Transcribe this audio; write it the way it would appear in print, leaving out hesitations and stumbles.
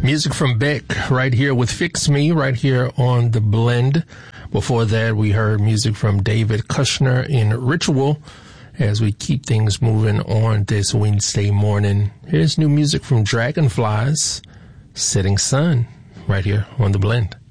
Music from Beck right here with Fix Me right here on The Blend. Before that, we heard music from David Kushner in Ritual as we keep things moving on this Wednesday morning. Here's new music from Dragonflies, Setting Sun right here on The Blend.